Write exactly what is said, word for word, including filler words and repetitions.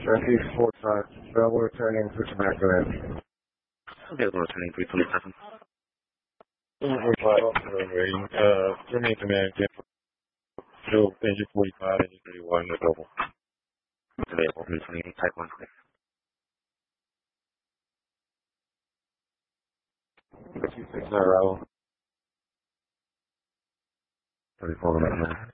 Northeast forty-five, Bravo returning, switch back to in. Okay, we're returning three twenty-seven. forty-five, rating, uh, remain command, Joe, engine forty-five, engine thirty-one, no double. Available, three twenty-eight, type one clear. two six nine, Raul. thirty-four, remaining.